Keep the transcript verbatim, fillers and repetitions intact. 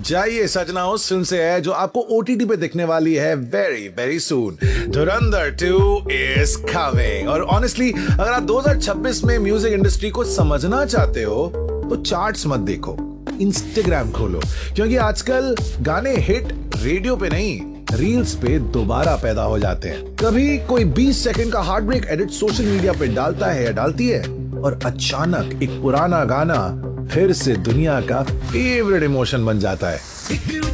जाइए सजना उस फिल्म से है जो आपको ओटीटी पे दिखने वाली है very very soon. Dhurandhar two is coming. और ऑनेस्टली अगर आप दो हज़ार छब्बीस में म्यूजिक इंडस्ट्री को समझना चाहते हो तो चार्ट्स मत देखो, इंस्टाग्राम खोलो, क्योंकि आजकल गाने हिट रेडियो पे नहीं रील्स पे दोबारा पैदा हो जाते हैं। कभी कोई बीस सेकंड का heart break edit social media पे डालता है या डालती है और अचानक एक पुराना गाना फिर से दुनिया का फेवरेट इमोशन बन जाता है।